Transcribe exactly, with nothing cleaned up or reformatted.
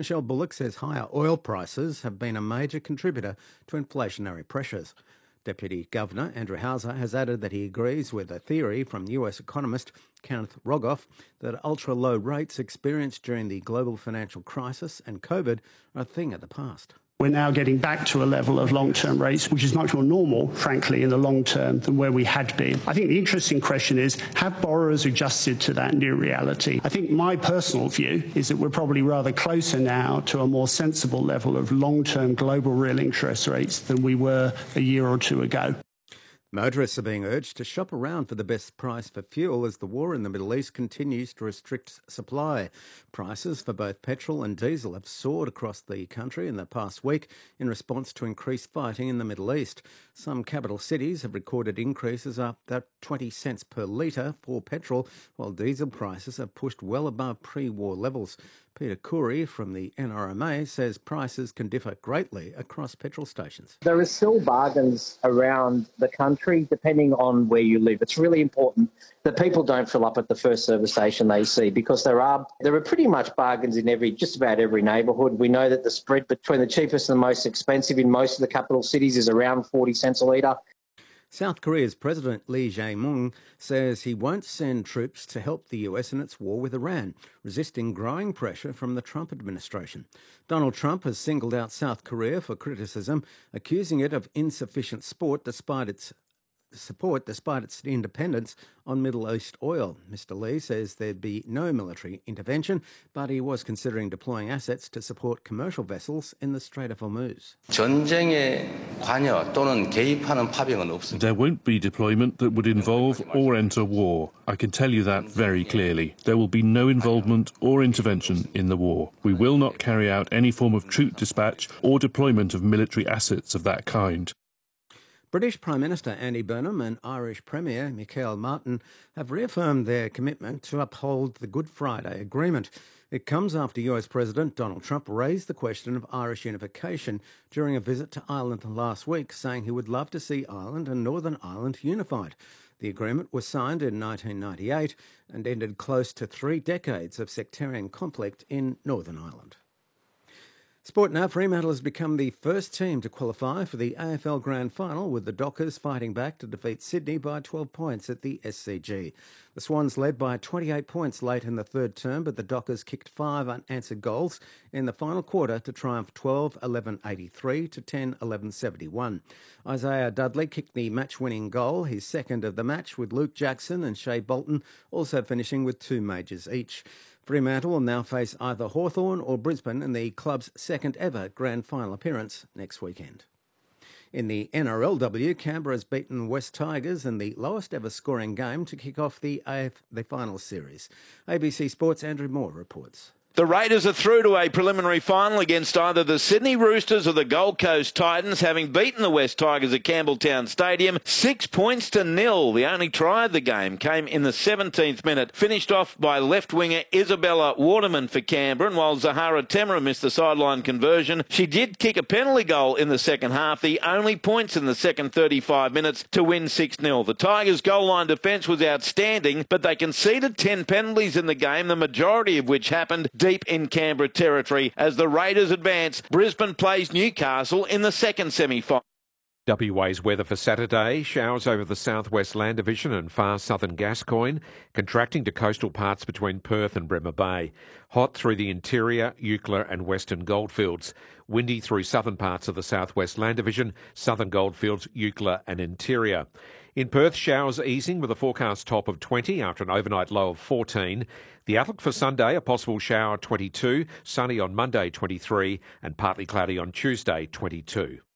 Michelle Bullock says higher oil prices have been a major contributor to inflationary pressures. Deputy Governor Andrew Hauser has added that he agrees with a theory from U S economist Kenneth Rogoff that ultra-low rates experienced during the global financial crisis and COVID are a thing of the past. We're now getting back to a level of long-term rates, which is much more normal, frankly, in the long term than where we had been. I think the interesting question is, have borrowers adjusted to that new reality? I think my personal view is that we're probably rather closer now to a more sensible level of long-term global real interest rates than we were a year or two ago. Motorists are being urged to shop around for the best price for fuel as the war in the Middle East continues to restrict supply. Prices for both petrol and diesel have soared across the country in the past week in response to increased fighting in the Middle East. Some capital cities have recorded increases up to twenty cents per litre for petrol, while diesel prices have pushed well above pre-war levels. Peter Coury from the N R M A says prices can differ greatly across petrol stations. There are still bargains around the country depending on where you live. It's really important that people don't fill up at the first service station they see, because there are there are pretty much bargains in every just about every neighbourhood. We know that the spread between the cheapest and the most expensive in most of the capital cities is around forty cents a litre. South Korea's President Lee Jae-myung says he won't send troops to help the U S in its war with Iran, resisting growing pressure from the Trump administration. Donald Trump has singled out South Korea for criticism, accusing it of insufficient support despite its support despite its independence on Middle East oil. Mister Lee says there'd be no military intervention, but he was considering deploying assets to support commercial vessels in the Strait of Hormuz. There won't be deployment that would involve or enter war. I can tell you that very clearly. There will be no involvement or intervention in the war. We will not carry out any form of troop dispatch or deployment of military assets of that kind. British Prime Minister Andy Burnham and Irish Premier Michael Martin have reaffirmed their commitment to uphold the Good Friday Agreement. It comes after U S President Donald Trump raised the question of Irish unification during a visit to Ireland last week, saying he would love to see Ireland and Northern Ireland unified. The agreement was signed in nineteen ninety-eight and ended close to three decades of sectarian conflict in Northern Ireland. Sport now. Fremantle has become the first team to qualify for the A F L Grand Final, with the Dockers fighting back to defeat Sydney by twelve points at the S C G. The Swans led by twenty-eight points late in the third term, but the Dockers kicked five unanswered goals in the final quarter to triumph twelve eleven eighty-three to ten eleven seventy-one. Isaiah Dudley kicked the match-winning goal, his second of the match, with Luke Jackson and Shea Bolton also finishing with two majors each. Fremantle will now face either Hawthorn or Brisbane in the club's second ever grand final appearance next weekend. In the N R L W, Canberra has beaten West Tigers in the lowest ever scoring game to kick off the A F the final series. A B C Sports' Andrew Moore reports. The Raiders are through to a preliminary final against either the Sydney Roosters or the Gold Coast Titans, having beaten the West Tigers at Campbelltown Stadium six points to nil. The only try of the game came in the seventeenth minute, finished off by left winger Isabella Waterman for Canberra, and while Zahara Temra missed the sideline conversion, she did kick a penalty goal in the second half, the only points in the second thirty-five minutes to win six nil. The Tigers' goal line defence was outstanding, but they conceded ten penalties in the game, the majority of which happened deep in Canberra territory. As the Raiders advance, Brisbane plays Newcastle in the second semi-final. W A's weather for Saturday. Showers over the southwest Land Division and far southern Gascoyne, contracting to coastal parts between Perth and Bremer Bay. Hot through the interior, Eucla and western goldfields. Windy through southern parts of the southwest Land Division, southern goldfields, Eucla and interior. In Perth, showers easing with a forecast top of twenty after an overnight low of fourteen. The outlook for Sunday, a possible shower twenty-two, sunny on Monday twenty-three and partly cloudy on Tuesday twenty-two.